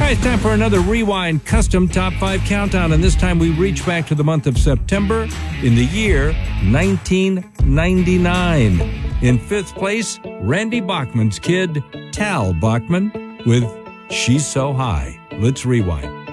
right, it's time for another Rewind Custom Top 5 Countdown, and this time we reach back to the month of September in the year 1999. In fifth place, Randy Bachman's kid, Tal Bachman, with She's So High. Let's rewind.